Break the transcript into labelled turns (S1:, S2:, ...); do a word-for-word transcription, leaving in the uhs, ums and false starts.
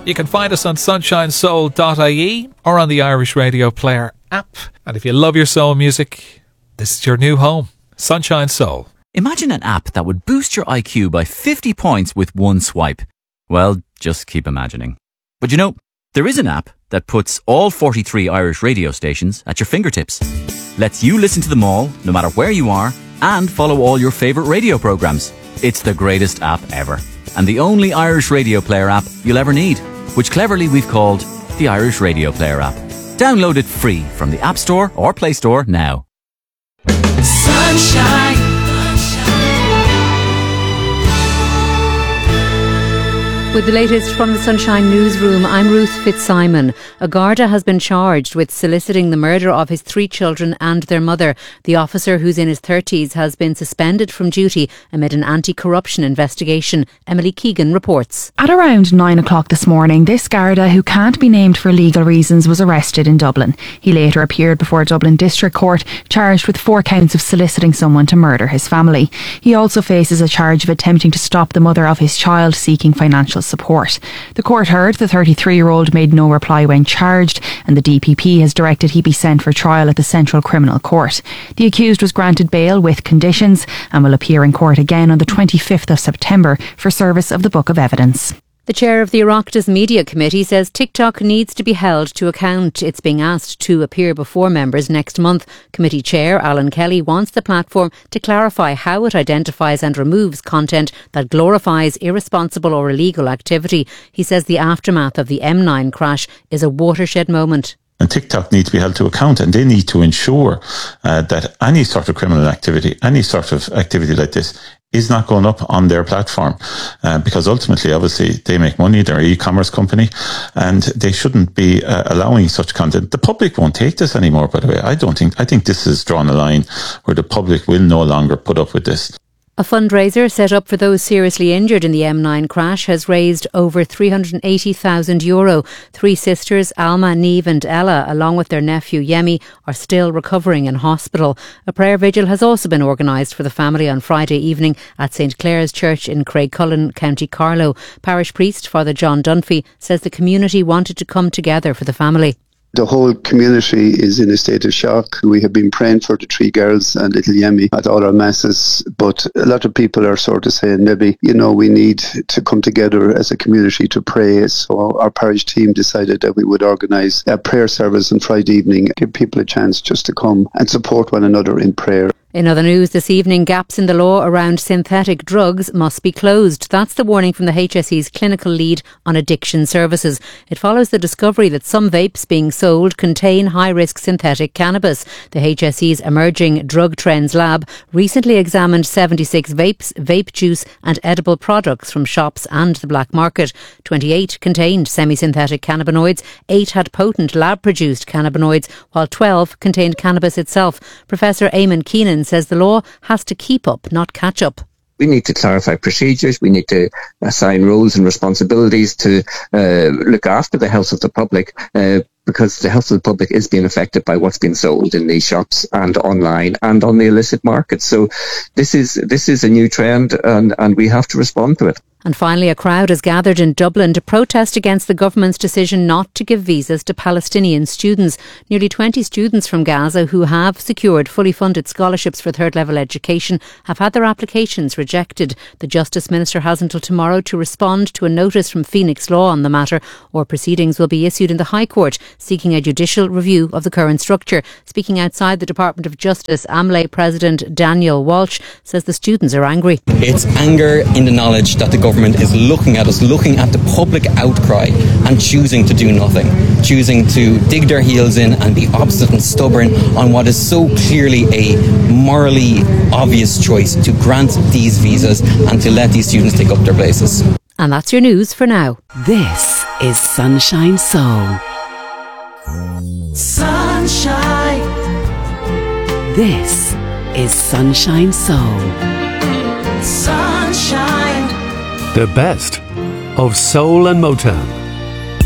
S1: You can find us on sunshine soul dot I E or on the Irish Radio Player app. And if you love your soul music, this is your new home, Sunshine Soul.
S2: Imagine an app that would boost your I Q by fifty points with one swipe. Well, just keep imagining. But you know, there is an app that puts all forty-three Irish radio stations at your fingertips. Lets you listen to them all, no matter where you are, and follow all your favourite radio programmes. It's the greatest app ever. And the only Irish Radio Player app you'll ever need, which cleverly we've called the Irish Radio Player app. Download it free from the App Store or Play Store now.
S3: Sunshine.
S4: With the latest from the Sunshine Newsroom, I'm Ruth Fitzsimon. A Garda has been charged with soliciting the murder of his three children and their mother. The officer, who's in his thirties, has been suspended from duty amid an anti-corruption investigation. Emily Keegan reports.
S5: At around nine o'clock this morning, this Garda, who can't be named for legal reasons, was arrested in Dublin. He later appeared before Dublin District Court, charged with four counts of soliciting someone to murder his family. He also faces a charge of attempting to stop the mother of his child seeking financial support. The court heard the thirty-three-year-old made no reply when charged, and the D P P has directed he be sent for trial at the Central Criminal Court. The accused was granted bail with conditions and will appear in court again on the twenty-fifth of September for service of the Book of Evidence.
S4: The chair of the Oireachtas Media Committee says TikTok needs to be held to account. It's being asked to appear before members next month. Committee chair Alan Kelly wants the platform to clarify how it identifies and removes content that glorifies irresponsible or illegal activity. He says the aftermath of the M nine crash is a watershed moment.
S6: And TikTok needs to be held to account, and they need to ensure uh, that any sort of criminal activity, any sort of activity like this is not going up on their platform, uh, because ultimately, obviously, they make money, they're an e-commerce company, and they shouldn't be uh, allowing such content. The public won't take this anymore, by the way. I don't think, I think this is drawn a line where the public will no longer put up with this.
S4: A fundraiser set up for those seriously injured in the M nine crash has raised over three hundred eighty thousand euro. Three sisters, Alma, Niamh and Ella, along with their nephew Yemi, are still recovering in hospital. A prayer vigil has also been organised for the family on Friday evening at St Clare's Church in Craigcullen, County Carlow. Parish priest Father John Dunphy says the community wanted to come together for the family.
S7: The whole community is in a state of shock. We have been praying for the three girls and little Yemi at all our masses, but a lot of people are sort of saying maybe, you know, we need to come together as a community to pray. So our parish team decided that we would organise a prayer service on Friday evening, give people a chance just to come and support one another in prayer.
S4: In other news this evening, gaps in the law around synthetic drugs must be closed. That's the warning from the H S E's clinical lead on addiction services. It follows the discovery that some vapes being sold contain high-risk synthetic cannabis. The H S E's Emerging Drug Trends Lab recently examined seventy-six vapes, vape juice and edible products from shops and the black market. twenty-eight contained semi-synthetic cannabinoids, eight had potent lab-produced cannabinoids, while twelve contained cannabis itself. Professor Eamon Keenan says the law has to keep up, not catch up.
S8: We need to clarify procedures. We need to assign roles and responsibilities to uh, look after the health of the public, uh, because the health of the public is being affected by what's being sold in these shops and online and on the illicit market. So this is this is a new trend, and, and we have to respond to it.
S4: And finally, a crowd has gathered in Dublin to protest against the government's decision not to give visas to Palestinian students. Nearly twenty students from Gaza who have secured fully funded scholarships for third level education have had their applications rejected. The Justice Minister has until tomorrow to respond to a notice from Phoenix Law on the matter, or proceedings will be issued in the High Court seeking a judicial review of the current structure. Speaking outside the Department of Justice, AMLE President Daniel Walsh says the students are angry.
S9: It's anger in the knowledge that the government is looking at us, looking at the public outcry and choosing to do nothing, choosing to dig their heels in and be obstinate and stubborn on what is so clearly a morally obvious choice to grant these visas and to let these students take up their places.
S4: And that's your news for now.
S10: This is Sunshine Soul.
S3: Sunshine.
S10: This is Sunshine Soul.
S3: Sunshine.
S11: The best of soul and Motown.